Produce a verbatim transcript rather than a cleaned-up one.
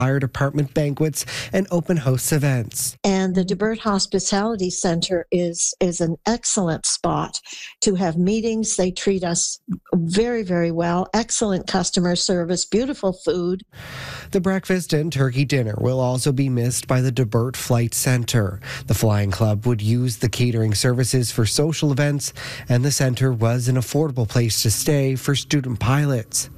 fire department banquets and open house events. And the DeBert Hospitality Center is, is an excellent spot to have meetings. They treat us very, very well. Excellent customer service, beautiful food. The breakfast and turkey dinner will also be missed by the DeBert Flight Center. The Flying Club would use the catering services for social events, and the center was an affordable place to stay for student pilots.